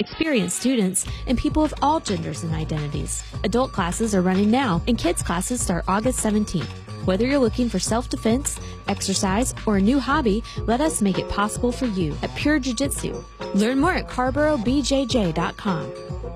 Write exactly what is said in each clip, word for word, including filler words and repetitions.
experienced students, and people of all genders and identities. Adult classes are running now, and kids classes start August seventeenth. Whether you're looking for self-defense, exercise, or a new hobby, let us make it possible for you at Pure Jiu-Jitsu. Learn more at Carborough B J J dot com.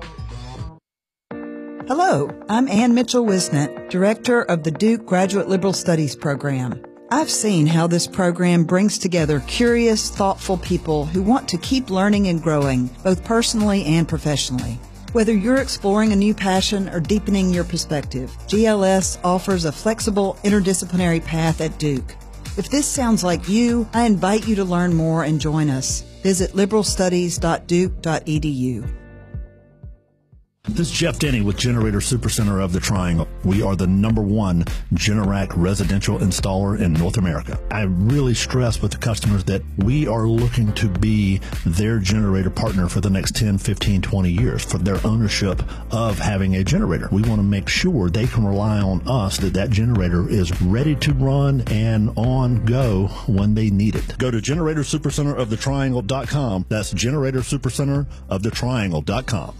Hello, I'm Ann Mitchell-Wisnett, Director of the Duke Graduate Liberal Studies Program. I've seen how this program brings together curious, thoughtful people who want to keep learning and growing, both personally and professionally. Whether you're exploring a new passion or deepening your perspective, G L S offers a flexible, interdisciplinary path at Duke. If this sounds like you, I invite you to learn more and join us. Visit liberal studies dot duke dot e d u. This is Jeff Denny with Generator Supercenter of the Triangle. We are the number one Generac residential installer in North America. I really stress with the customers that we are looking to be their generator partner for the next ten, fifteen, twenty years for their ownership of having a generator. We want to make sure they can rely on us that that generator is ready to run and on go when they need it. Go to Generator Supercenter of the Triangle dot com. That's Generator Supercenter of the Triangle dot com.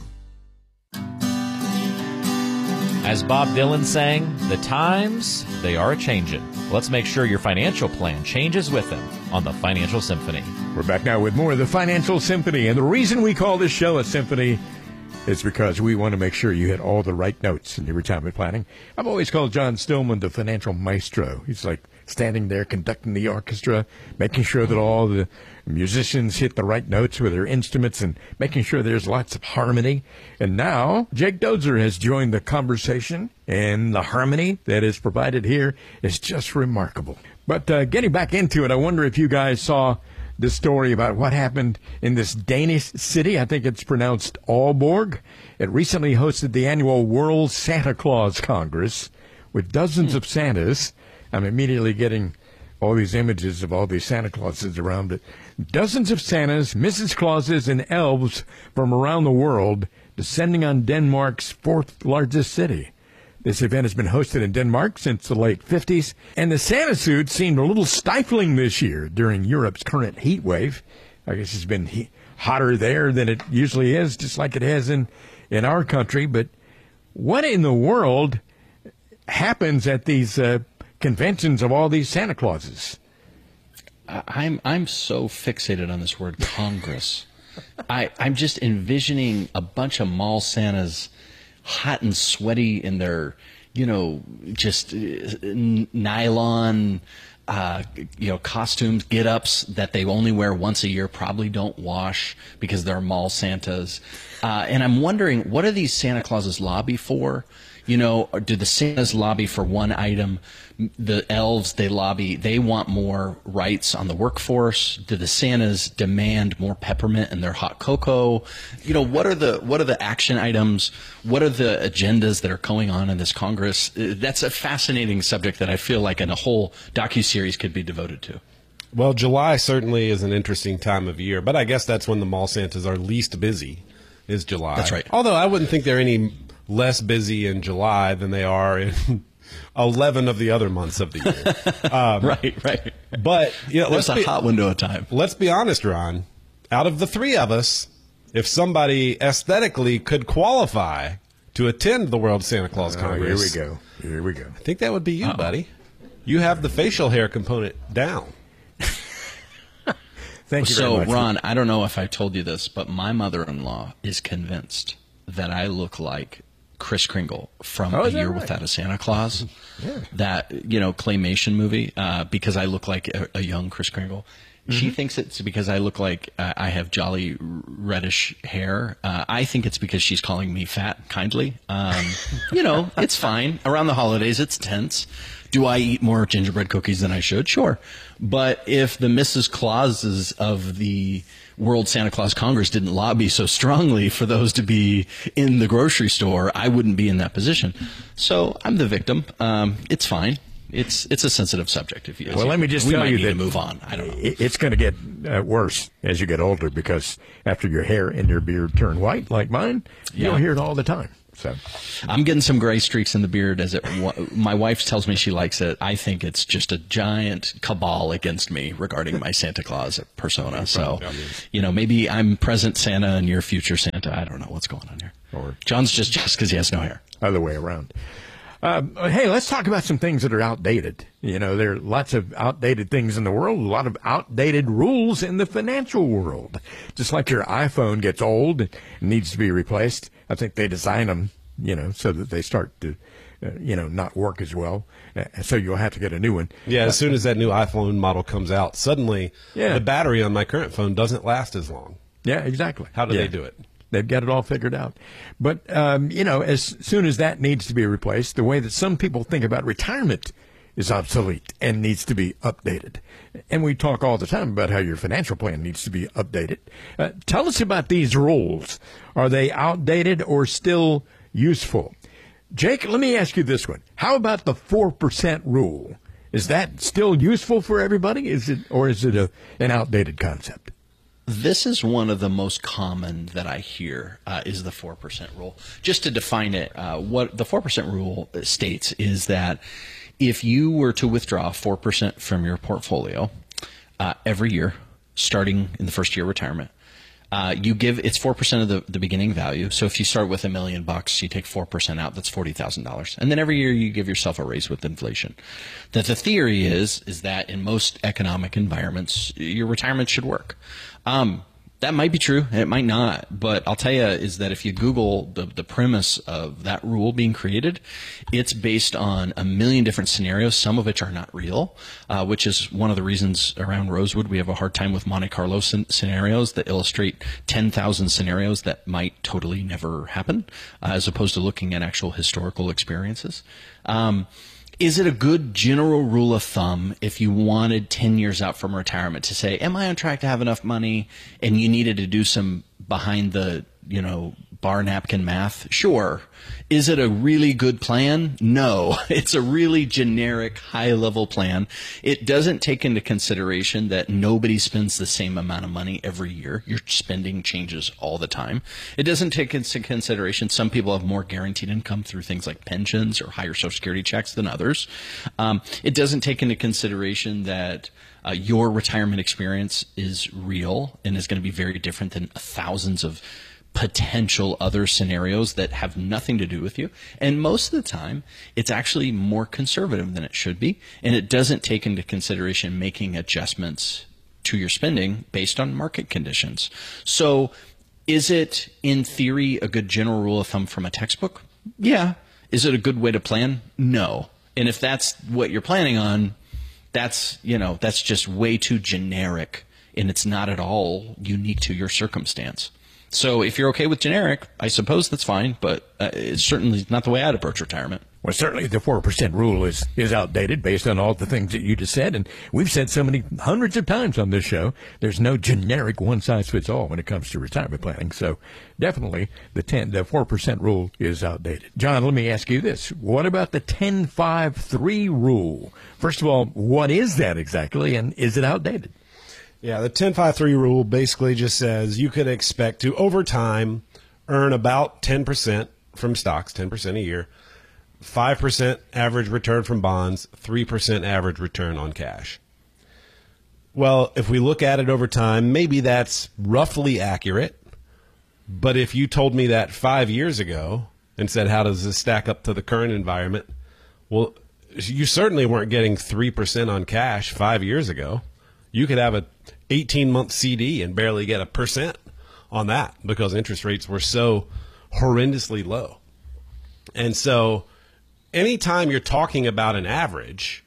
As Bob Dylan sang, the times, they are a-changin'. Let's make sure your financial plan changes with them on the Financial Symphony. We're back now with more of the Financial Symphony. And the reason we call this show a symphony is because we want to make sure you hit all the right notes in your retirement planning. I've always called John Stillman the financial maestro. He's like standing there conducting the orchestra, making sure that all the musicians hit the right notes with their instruments and making sure there's lots of harmony. And now Jake Dozer has joined the conversation, and the harmony that is provided here is just remarkable. But uh, getting back into it, I wonder if you guys saw the story about what happened in this Danish city. I think it's pronounced Aalborg. It recently hosted the annual World Santa Claus Congress with dozens of Santas. I'm immediately getting all these images of all these Santa Clauses around it. Dozens of Santas, Missus Clauses, and elves from around the world descending on Denmark's fourth largest city. This event has been hosted in Denmark since the late fifties, and the Santa suit seemed a little stifling this year during Europe's current heat wave. I guess it's been he- hotter there than it usually is, just like it has in, in our country. But what in the world happens at these uh, conventions of all these Santa Clauses? I'm I'm so fixated on this word Congress. I, I'm just envisioning a bunch of mall Santas, hot and sweaty in their, you know, just uh, nylon, uh, you know, costumes, get-ups that they only wear once a year, probably don't wash because they're mall Santas. Uh, and I'm wondering, what do these Santa Clauses lobby for? You know, do the Santas lobby for one item? The elves, they lobby, they want more rights on the workforce. Do the Santas demand more peppermint in their hot cocoa? You know, what are the what are the action items? What are the agendas that are going on in this Congress? That's a fascinating subject that I feel like in a whole docuseries could be devoted to. Well, July certainly is an interesting time of year, but I guess that's when the mall Santas are least busy, is July. That's right. Although I wouldn't think they're any less busy in July than they are in eleven of the other months of the year. Um, right, right. But you know, there's let's a be, hot window of time. Let's be honest, Ron. Out of the three of us, if somebody aesthetically could qualify to attend the World Santa Claus Oh, Congress, here we go. Here we go. I think that would be you, Uh-oh. buddy. You have the facial hair component down. Thank you very So, much. Ron, I don't know if I told you this, but my mother-in-law is convinced that I look like Kris Kringle from Oh, A is that Year right? Without a Santa Claus, Yeah. that, you know, claymation movie, uh, because I look like a, a young Kris Kringle. She thinks it's because I look like uh, I have jolly reddish hair. Uh, I think it's because she's calling me fat kindly. Um, you know, it's fine. Around the holidays, it's tense. Do I eat more gingerbread cookies than I should? Sure. But if the Missus Clauses of the World Santa Claus Congress didn't lobby so strongly for those to be in the grocery store, I wouldn't be in that position. So I'm the victim. Um, it's fine. It's it's a sensitive subject. If you, Well, let me just we tell might you need that to move on. I don't know. it- it's going to get uh, worse as you get older, because after your hair and your beard turn white like mine, Yeah. you'll hear it all the time. So I'm getting some gray streaks in the beard as it, my wife tells me she likes it. I think it's just a giant cabal against me regarding my Santa Claus persona. So, you know, maybe I'm present Santa and you're future Santa. I don't know what's going on here. Or John's just just because he has no hair. Other way around. Uh, hey, let's talk about some things that are outdated. You know, there are lots of outdated things in the world, a lot of outdated rules in the financial world. Just like your iPhone gets old and needs to be replaced, I think they design them, you know, so that they start to, uh, you know, not work as well. Uh, so you'll have to get a new one. Yeah, as soon as that new iPhone model comes out, suddenly yeah. the battery on my current phone doesn't last as long. Yeah, exactly. How do yeah. they do it? They've got it all figured out. But, um, you know, as soon as that needs to be replaced, the way that some people think about retirement is obsolete and needs to be updated. And we talk all the time about how your financial plan needs to be updated. Uh, tell us about these rules. Are they outdated or still useful? Jake, let me ask you this one. How about the four percent rule? Is that still useful for everybody? Is it, or is it a, an outdated concept? This is one of the most common that I hear uh, is the four percent rule. Just to define it, uh, what the four percent rule states is that if you were to withdraw four percent from your portfolio uh, every year, starting in the first year of retirement, uh, you give it's four percent of the, the beginning value. So if you start with a million bucks, you take four percent out, that's forty thousand dollars. And then every year you give yourself a raise with inflation. That the theory is, is that in most economic environments, your retirement should work. Um, that might be true, and it might not, but I'll tell you is that if you Google the, the premise of that rule being created, it's based on a million different scenarios, some of which are not real, uh, which is one of the reasons around Rosewood we have a hard time with Monte Carlo scenarios that illustrate ten thousand scenarios that might totally never happen, uh, as opposed to looking at actual historical experiences. Um, Is it a good general rule of thumb if you wanted ten years out from retirement to say, am I on track to have enough money, and you needed to do some behind the, you know, bar napkin math? Sure. Is it a really good plan? No. It's a really generic, high-level plan. It doesn't take into consideration that nobody spends the same amount of money every year. Your spending changes all the time. It doesn't take into consideration some people have more guaranteed income through things like pensions or higher Social Security checks than others. Um, it doesn't take into consideration that uh, your retirement experience is real and is going to be very different than thousands of potential other scenarios that have nothing to do with you. And most of the time, it's actually more conservative than it should be. And it doesn't take into consideration making adjustments to your spending based on market conditions. So is it, in theory, a good general rule of thumb from a textbook? Yeah. Is it a good way to plan? No. And if that's what you're planning on, that's, you know, that's just way too generic, and it's not at all unique to your circumstance. So if you're okay with generic, I suppose that's fine, but uh, it's certainly not the way I'd approach retirement. Well, certainly the four percent rule is, is outdated based on all the things that you just said. And we've said so many hundreds of times on this show, there's no generic one-size-fits-all when it comes to retirement planning. So definitely the ten, the four percent rule is outdated. John, let me ask you this. What about the ten five three rule? First of all, what is that exactly, and is it outdated? Yeah, the ten five three rule basically just says you could expect to, over time, earn about ten percent from stocks, ten percent a year, five percent average return from bonds, three percent average return on cash. Well, if we look at it over time, maybe that's roughly accurate. But if you told me that five years ago and said, how does this stack up to the current environment? Well, you certainly weren't getting three percent on cash five years ago. You could have a eighteen-month C D and barely get a percent on that because interest rates were so horrendously low. And so anytime you're talking about an average,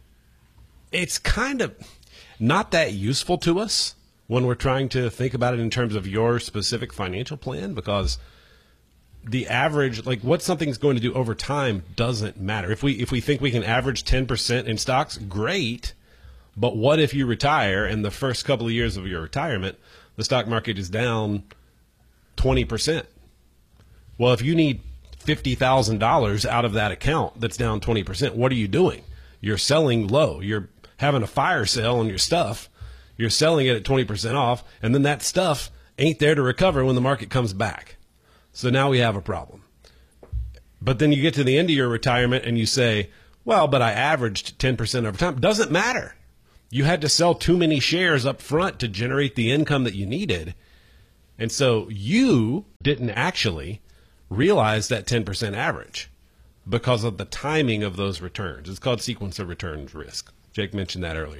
it's kind of not that useful to us when we're trying to think about it in terms of your specific financial plan, because the average, like what something's going to do over time doesn't matter. If we if we think we can average ten percent in stocks, great. But what if you retire and the first couple of years of your retirement, the stock market is down twenty percent? Well, if you need fifty thousand dollars out of that account that's down twenty percent, what are you doing? You're selling low. You're having a fire sale on your stuff. You're selling it at twenty percent off, and then that stuff ain't there to recover when the market comes back. So now we have a problem. But then you get to the end of your retirement and you say, well, but I averaged ten percent over time. Doesn't matter. You had to sell too many shares up front to generate the income that you needed. And so you didn't actually realize that ten percent average because of the timing of those returns. It's called sequence of returns risk. Jake mentioned that earlier.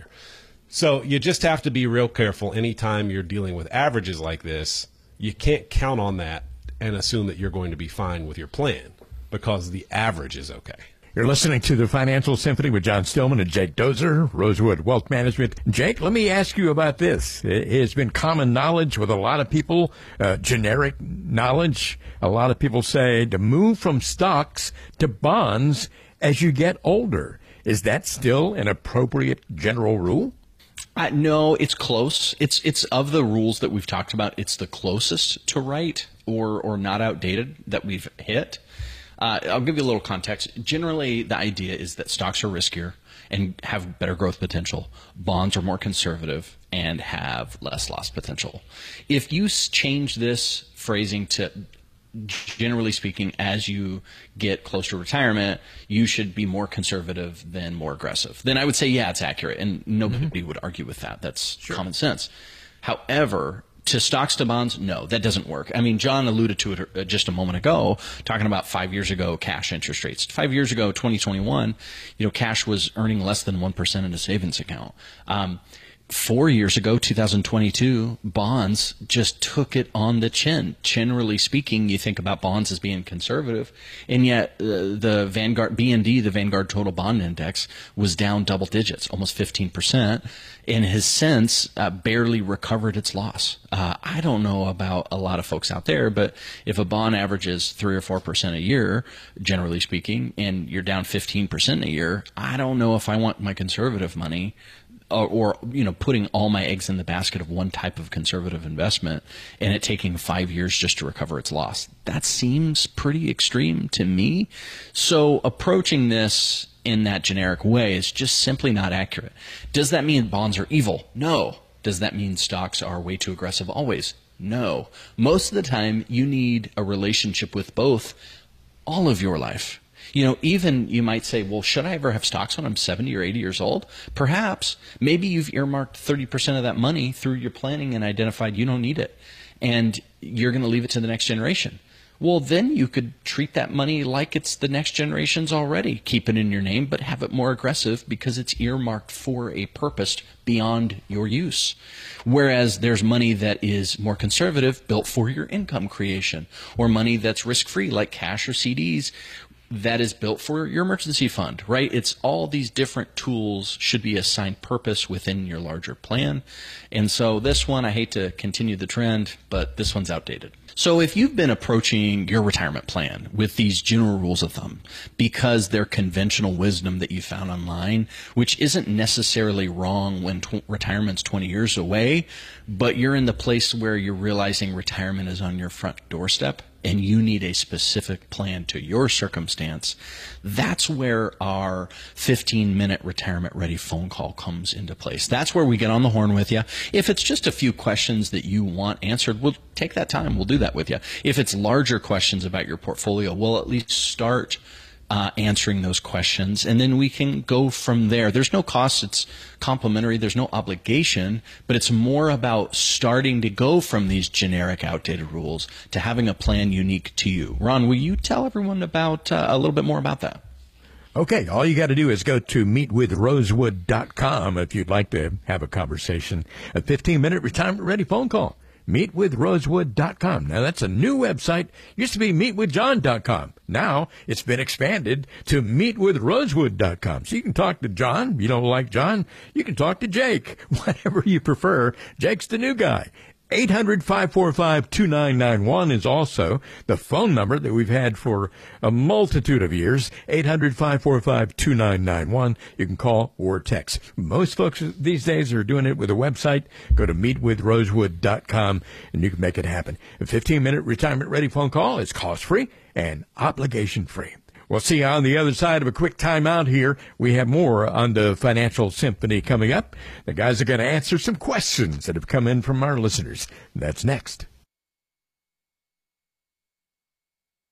So you just have to be real careful anytime you're dealing with averages like this. You can't count on that and assume that you're going to be fine with your plan because the average is okay. You're listening to the Financial Symphony with John Stillman and Jake Dozer, Rosewood Wealth Management. Jake, let me ask you about this. It has been common knowledge with a lot of people, uh, generic knowledge. A lot of people say to move from stocks to bonds as you get older. Is that still an appropriate general rule? Uh, no, it's close. It's it's of the rules that we've talked about, it's the closest to right or or not outdated that we've hit. Uh, I'll give you a little context. Generally, the idea is that stocks are riskier and have better growth potential. Bonds are more conservative and have less loss potential. If you change this phrasing to, generally speaking, as you get close to retirement, you should be more conservative than more aggressive, then I would say, yeah, it's accurate. And nobody mm-hmm. would argue with that. That's sure. common sense. However, to stocks to bonds, no, that doesn't work. I mean, John alluded to it just a moment ago, talking about five years ago cash interest rates. Five years ago, twenty twenty-one, you know, cash was earning less than one percent in a savings account. Um, Four years ago, two thousand twenty-two, bonds just took it on the chin. Generally speaking, you think about bonds as being conservative, and yet uh, the Vanguard B N D, the Vanguard Total Bond Index, was down double digits, almost fifteen percent, and has since uh, barely recovered its loss. Uh, I don't know about a lot of folks out there, but if a bond averages three or four percent a year, generally speaking, and you're down fifteen percent a year, I don't know if I want my conservative money. Or, or, you know, putting all my eggs in the basket of one type of conservative investment and it taking five years just to recover its loss. That seems pretty extreme to me. So approaching this in that generic way is just simply not accurate. Does that mean bonds are evil? No. Does that mean stocks are way too aggressive always? No. Most of the time, you need a relationship with both all of your life. You know, even you might say, well, should I ever have stocks when I'm seventy or eighty years old? Perhaps. Maybe you've earmarked thirty percent of that money through your planning and identified you don't need it. And you're going to leave it to the next generation. Well, then you could treat that money like it's the next generation's already. Keep it in your name, but have it more aggressive because it's earmarked for a purpose beyond your use. Whereas there's money that is more conservative, built for your income creation, or money that's risk-free like cash or C Ds, that is built for your emergency fund, right? It's all these different tools should be assigned purpose within your larger plan. And so this one, I hate to continue the trend, but this one's outdated. So if you've been approaching your retirement plan with these general rules of thumb because they're conventional wisdom that you found online, which isn't necessarily wrong when tw- retirement's twenty years away, but you're in the place where you're realizing retirement is on your front doorstep, and you need a specific plan to your circumstance, that's where our fifteen-minute retirement-ready phone call comes into place. That's where we get on the horn with you. If it's just a few questions that you want answered, we'll take that time. We'll do that with you. If it's larger questions about your portfolio, we'll at least start Uh, answering those questions, and then we can go from there. There's no cost. It's complimentary. There's no obligation, but it's more about starting to go from these generic, outdated rules to having a plan unique to you. Ron, will you tell everyone about uh, a little bit more about that? Okay, all you got to do is go to meet with rosewood dot com if you'd like to have a conversation. A fifteen-minute retirement-ready phone call. meet with rosewood dot com. Now, that's a new website. Used to be meet with john dot com. Now, it's been expanded to meet with rosewood dot com. So you can talk to John. You don't like John? You can talk to Jake. Whatever you prefer. Jake's the new guy. eight hundred, five four five, two nine nine one is also the phone number that we've had for a multitude of years. eight hundred, five four five, two nine nine one. You can call or text. Most folks these days are doing it with a website. Go to meet with rosewood dot com and you can make it happen. A fifteen-minute retirement-ready phone call is cost-free and obligation-free. We'll see you on the other side of a quick timeout here. We have more on the Financial Symphony coming up. The guys are going to answer some questions that have come in from our listeners. That's next.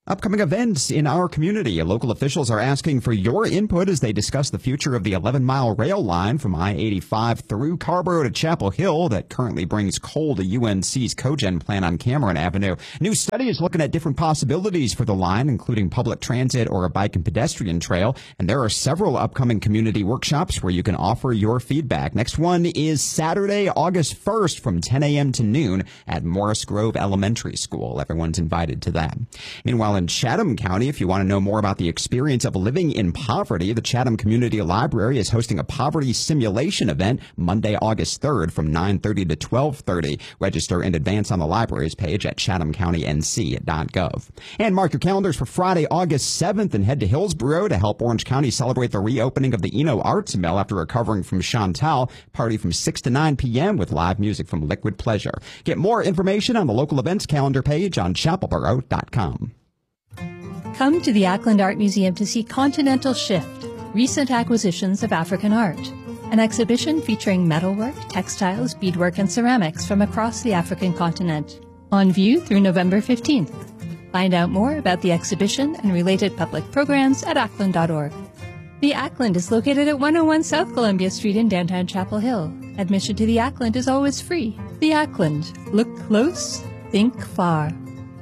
Upcoming events in our community. Local officials are asking for your input as they discuss the future of the eleven mile rail line from I eighty-five through Carborough to Chapel Hill that currently brings coal to U N C's Cogen plant on Cameron Avenue. New study is looking at different possibilities for the line, including public transit or a bike and pedestrian trail. And there are several upcoming community workshops where you can offer your feedback. Next one is Saturday, August first from ten a.m. to noon at Morris Grove Elementary School. Everyone's invited to that. Meanwhile, in Chatham County, if you want to know more about the experience of living in poverty, the Chatham Community Library is hosting a poverty simulation event Monday, August third from nine thirty to twelve thirty. Register in advance on the library's page at chatham county n c dot gov. And mark your calendars for Friday, August seventh and head to Hillsborough to help Orange County celebrate the reopening of the Eno Arts Mill after recovering from Chantal. Party from six to nine p.m. with live music from Liquid Pleasure. Get more information on the local events calendar page on chapelboro dot com. Come to the Ackland Art Museum to see Continental Shift, Recent Acquisitions of African Art, an exhibition featuring metalwork, textiles, beadwork, and ceramics from across the African continent. On view through November fifteenth. Find out more about the exhibition and related public programs at ackland dot org. The Ackland is located at one oh one South Columbia Street in downtown Chapel Hill. Admission to the Ackland is always free. The Ackland. Look close, think far.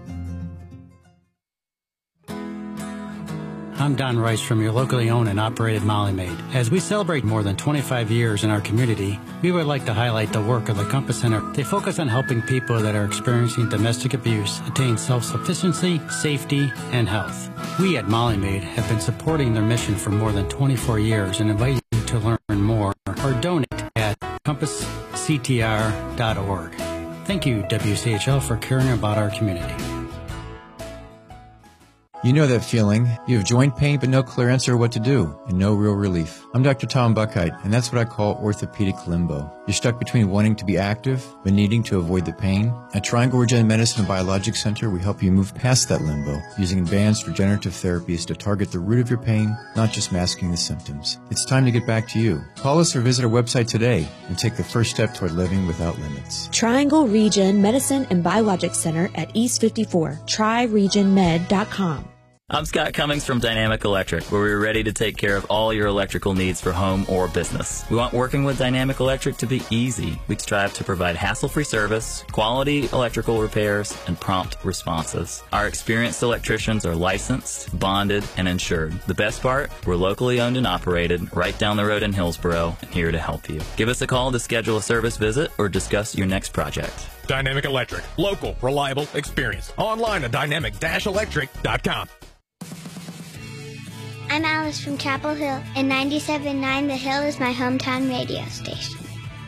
I'm Don Rice from your locally owned and operated Molly Maid. As we celebrate more than twenty-five years in our community, we would like to highlight the work of the Compass Center. They focus on helping people that are experiencing domestic abuse attain self-sufficiency, safety, and health. We at Molly Maid have been supporting their mission for more than twenty-four years and invite you to learn more or donate at compass c t r dot org. Thank you, W C H L, for caring about our community. You know that feeling. You have joint pain but no clear answer what to do and no real relief. I'm Doctor Tom Buckheit, and that's what I call orthopedic limbo. You're stuck between wanting to be active but needing to avoid the pain. At Triangle Regen Medicine and Biologic Center, we help you move past that limbo using advanced regenerative therapies to target the root of your pain, not just masking the symptoms. It's time to get back to you. Call us or visit our website today and take the first step toward living without limits. Triangle Regen Medicine and Biologic Center at East fifty-four, tri region med dot com. I'm Scott Cummings from Dynamic Electric, where we're ready to take care of all your electrical needs for home or business. We want working with Dynamic Electric to be easy. We strive to provide hassle-free service, quality electrical repairs, and prompt responses. Our experienced electricians are licensed, bonded, and insured. The best part, we're locally owned and operated, right down the road in Hillsborough, and here to help you. Give us a call to schedule a service visit or discuss your next project. Dynamic Electric. Local, reliable, experience. Online at dynamic electric dot com. I'm Alice from Chapel Hill, and ninety-seven point nine The Hill is my hometown radio station.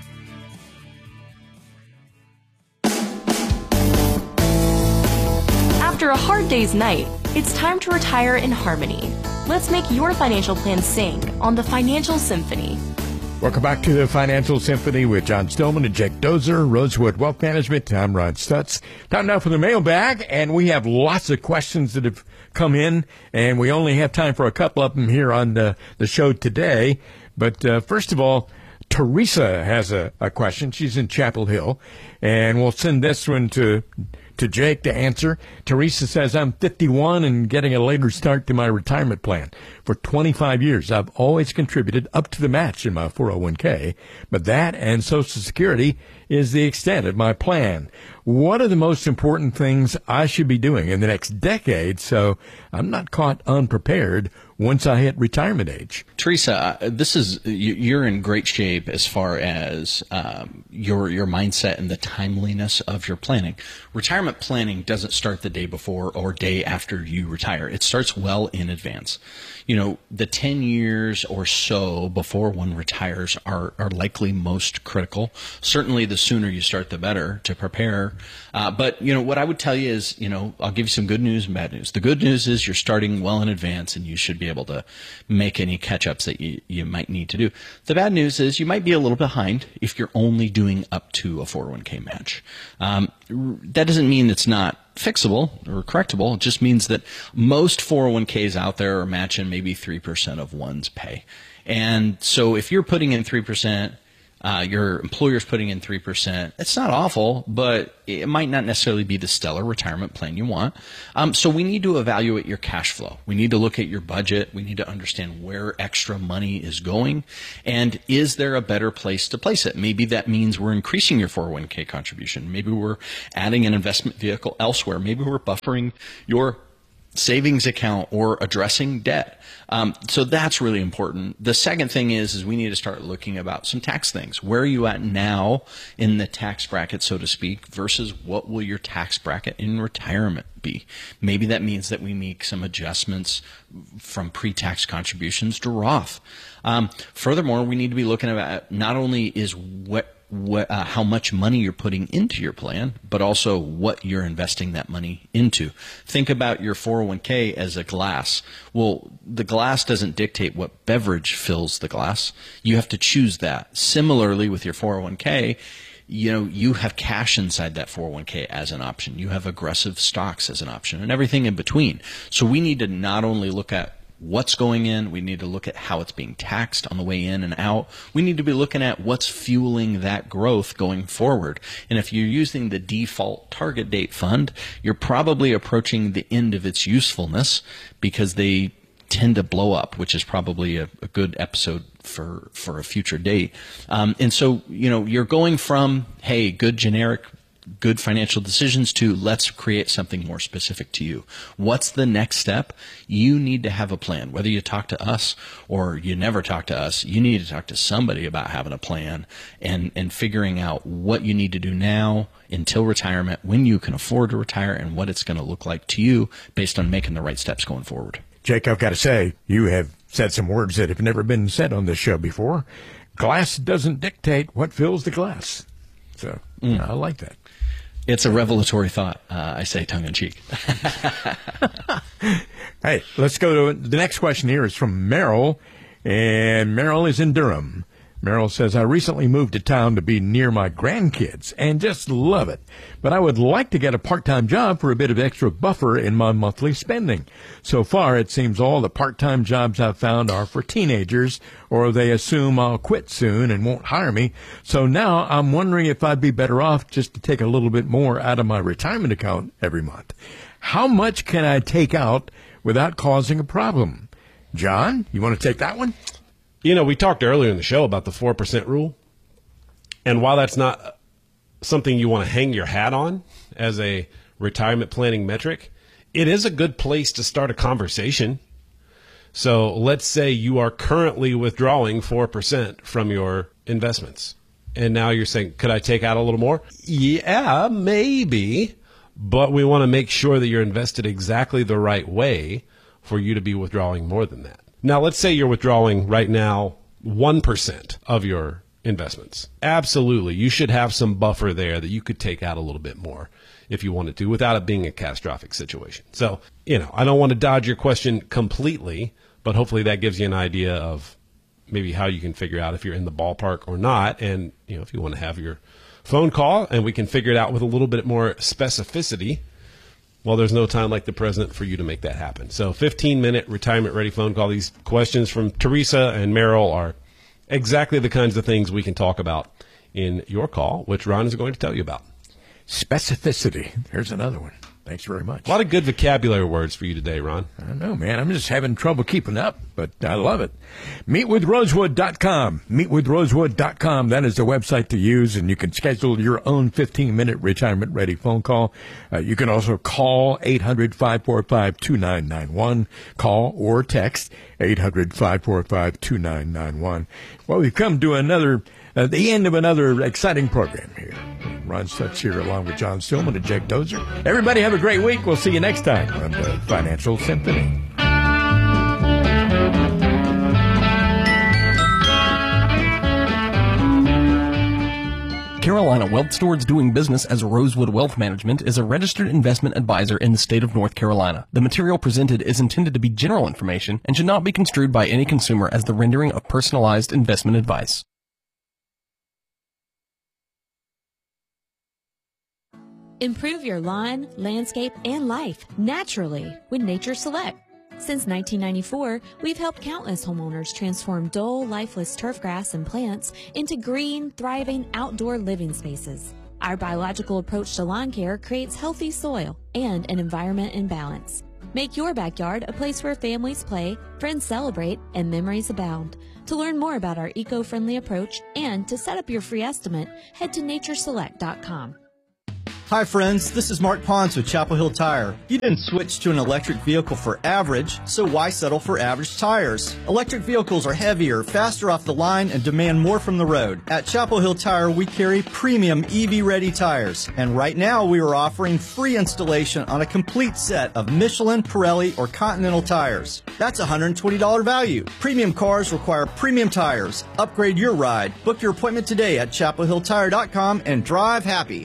After a hard day's night, it's time to retire in harmony. Let's make your financial plan sing on the Financial Symphony. Welcome back to the Financial Symphony with John Stillman and Jake Dozer, Rosewood Wealth Management. I'm Ron Stutz. Time now for the mailbag, and we have lots of questions that have come in, and we only have time for a couple of them here on the, the show today. But uh, first of all, Teresa has a, a question. She's in Chapel Hill, and we'll send this one to to Jake to answer. Teresa says, I'm fifty-one and getting a later start to my retirement plan. For twenty-five years, I've always contributed up to the match in my four oh one k, but that and Social Security is the extent of my plan. What are the most important things I should be doing in the next decade so I'm not caught unprepared once I hit retirement age? Teresa, uh, this is you're in great shape as far as um, your your mindset and the timeliness of your planning. Retirement planning doesn't start the day before or day after you retire. It starts well in advance. You know, the ten years or so before one retires are, are likely most critical. Certainly the sooner you start, the better to prepare. Uh, but, you know, what I would tell you is, you know, I'll give you some good news and bad news. The good news is you're starting well in advance and you should be able to make any catch-ups that you, you might need to do. The bad news is you might be a little behind if you're only doing up to a four oh one k match. Um, that doesn't mean it's not fixable or correctable. It just means that most four oh one k's out there are matching maybe three percent of one's pay. And so if you're putting in three percent Uh, your employer's putting in three percent. It's not awful, but it might not necessarily be the stellar retirement plan you want. Um, so we need to evaluate your cash flow. We need to look at your budget. We need to understand where extra money is going. And is there a better place to place it? Maybe that means we're increasing your four oh one k contribution. Maybe we're adding an investment vehicle elsewhere. Maybe we're buffering your savings account or addressing debt. Um, so that's really important. The second thing is, is we need to start looking about some tax things. Where are you at now in the tax bracket, so to speak, versus what will your tax bracket in retirement be? Maybe that means that we make some adjustments from pre-tax contributions to Roth. Um, furthermore, we need to be looking at not only is what What, uh, how much money you're putting into your plan, but also what you're investing that money into. Think about your four oh one k as a glass. Well, the glass doesn't dictate what beverage fills the glass. You have to choose that. Similarly, with your four oh one k, you know, you have cash inside that four oh one k as an option. You have aggressive stocks as an option and everything in between. So we need to not only look at what's going in, we need to look at how it's being taxed on the way in and out. We need to be looking at what's fueling that growth going forward. And if you're using the default target date fund, you're probably approaching the end of its usefulness because they tend to blow up, which is probably a, a good episode for, for a future date. Um, and so, you know, you're going from, hey, good generic good financial decisions to let's create something more specific to you. What's the next step? You need to have a plan. Whether you talk to us or you never talk to us, you need to talk to somebody about having a plan and, and figuring out what you need to do now until retirement, when you can afford to retire, and what it's going to look like to you based on making the right steps going forward. Jake, I've got to say, you have said some words that have never been said on this show before. Glass doesn't dictate what fills the glass. So mm. I like that. It's a revelatory thought, uh, I say tongue-in-cheek. Hey, let's go to the next question here is from Merrill, and Merrill is in Durham. Merrill says, I recently moved to town to be near my grandkids and just love it. But I would like to get a part-time job for a bit of extra buffer in my monthly spending. So far, it seems all the part-time jobs I've found are for teenagers, or they assume I'll quit soon and won't hire me. So now I'm wondering if I'd be better off just to take a little bit more out of my retirement account every month. How much can I take out without causing a problem? John, you want to take that one? You know, we talked earlier in the show about the four percent rule. And while that's not something you want to hang your hat on as a retirement planning metric, it is a good place to start a conversation. So let's say you are currently withdrawing four percent from your investments. And now you're saying, could I take out a little more? Yeah, maybe. But we want to make sure that you're invested exactly the right way for you to be withdrawing more than that. Now, let's say you're withdrawing right now one percent of your investments. Absolutely. You should have some buffer there that you could take out a little bit more if you wanted to without it being a catastrophic situation. So, you know, I don't want to dodge your question completely, but hopefully that gives you an idea of maybe how you can figure out if you're in the ballpark or not. And, you know, if you want to have your phone call and we can figure it out with a little bit more specificity, well, there's no time like the present for you to make that happen. So fifteen minute retirement ready phone call. These questions from Teresa and Merrill are exactly the kinds of things we can talk about in your call, which Ron is going to tell you about. Specificity. There's another one. Thanks very much. A lot of good vocabulary words for you today, Ron. I don't know, man. I'm just having trouble keeping up, but I love it. meet with rosewood dot com. meet with rosewood dot com. That is the website to use, and you can schedule your own fifteen minute retirement-ready phone call. Uh, you can also call eight hundred, five four five, two nine nine one. Call or text eight hundred, five four five, two nine nine one. Well, we've come to another, uh, the end of another exciting program here. Ron Stutz here along with John Stillman and Jake Dozier. Everybody have a great week. We'll see you next time on the Financial Symphony. Carolina Wealth Stewards doing business as Rosewood Wealth Management is a registered investment advisor in the state of North Carolina. The material presented is intended to be general information and should not be construed by any consumer as the rendering of personalized investment advice. Improve your lawn, landscape, and life naturally with Nature Select. Since nineteen ninety-four, we've helped countless homeowners transform dull, lifeless turf grass and plants into green, thriving outdoor living spaces. Our biological approach to lawn care creates healthy soil and an environment in balance. Make your backyard a place where families play, friends celebrate, and memories abound. To learn more about our eco-friendly approach and to set up your free estimate, head to nature select dot com. Hi friends, this is Mark Pons with Chapel Hill Tire. You didn't switch to an electric vehicle for average, so why settle for average tires? Electric vehicles are heavier, faster off the line, and demand more from the road. At Chapel Hill Tire, we carry premium E V-ready tires. And right now, we are offering free installation on a complete set of Michelin, Pirelli, or Continental tires. That's a one hundred twenty dollars value. Premium cars require premium tires. Upgrade your ride. Book your appointment today at chapel hill tire dot com and drive happy.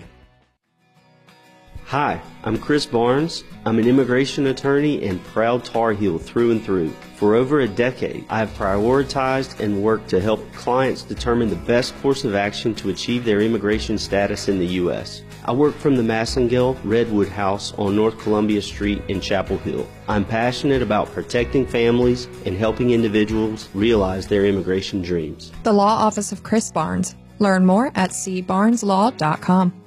Hi, I'm Chris Barnes. I'm an immigration attorney and proud Tar Heel through and through. For over a decade, I have prioritized and worked to help clients determine the best course of action to achieve their immigration status in the U S. I work from the Massengill Redwood House on North Columbia Street in Chapel Hill. I'm passionate about protecting families and helping individuals realize their immigration dreams. The Law Office of Chris Barnes. Learn more at c barnes law dot com.